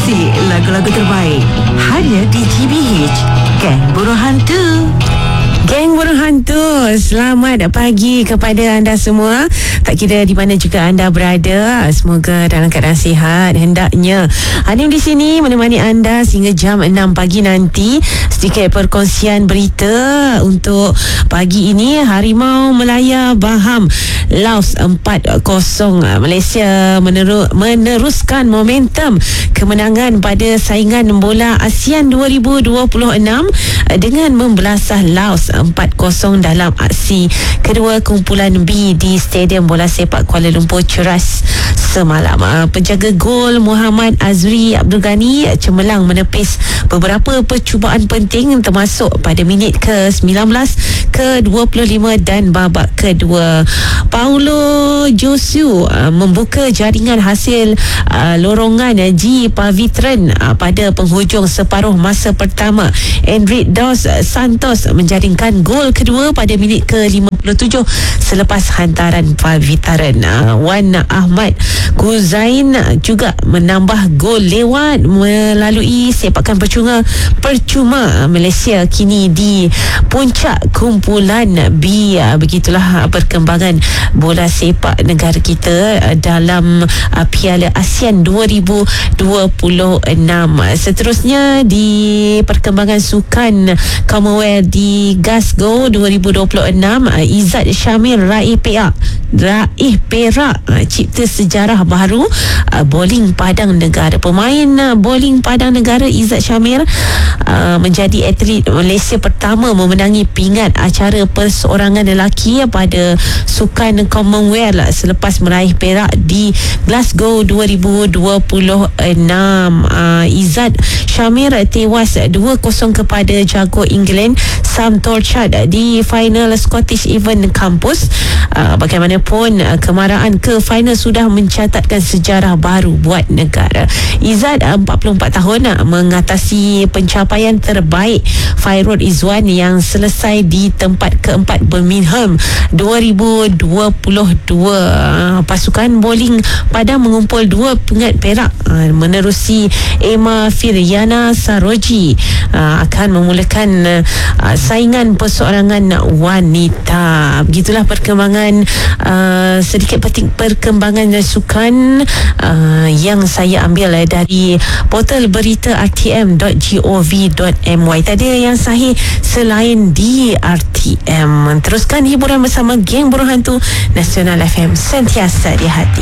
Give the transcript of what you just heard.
Musik lagu-lagu terbaik hanya di GBH. Geng Burung Hantu. Geng Burung Hantu, selamat pagi kepada anda semua. Tak kira di mana juga anda berada, semoga dalam keadaan sihat. Hendaknya Hanim di sini menemani anda sehingga jam 6 pagi nanti. Sedikit perkongsian berita untuk pagi ini. Harimau Melaya Baham Laos 4-0. Malaysia meneruskan momentum kemenangan pada saingan bola ASEAN 2026 dengan membelasah Laos 4-0 dalam aksi kedua kumpulan B di Stadium Bola Sepak Kuala Lumpur Ceras semalam. Penjaga gol Muhammad Azri Abdul Ghani cemerlang menepis beberapa percubaan penting termasuk pada minit ke-19, ke-25 dan babak kedua. Paulo Josu membuka jaringan hasil lorongan G Pavitran pada penghujung separuh masa pertama. Enric Dos Santos menjaringkan gol kedua pada minit ke-57 selepas hantaran Pavitran. Wan Ahmad Kuzain juga menambah gol lewat melalui sepakan percuma Malaysia kini di puncak kumpulan B. Begitulah perkembangan bola sepak negara kita dalam Piala ASEAN 2026. Seterusnya di perkembangan sukan Commonwealth di Glasgow 2026, Izzat Syamir raih perak cipta sejarah baru bowling padang negara. Pemain bowling padang negara Izzat Syamir menjadi atlet Malaysia pertama memenangi pingat acara perseorangan lelaki pada sukan Commonwealth selepas meraih perak di Glasgow 2026. Izzat Syamir tewas 2-0 kepada jago England Sam Torchard di final Scottish Event Campus. Bagaimanapun kemarahan ke final sudah mencatatkan sejarah baru buat negara. Izzat 44 tahun mengatasi pencapaian terbaik Fairul Izwan yang selesai di tempat keempat Birmingham 2022. Pasukan bowling padang mengumpul 2 pingat perak menerusi Emma Firyana Saroji akan memulakan saingan perseorangan wanita. Begitulah perkembangan sedikit perkembangan sukan yang saya ambil dari portal berita rtm.gov.my. Tadi yang sahih selain di RTM. Teruskan hiburan bersama Geng Burung Hantu Nasional FM, sentiasa di hati.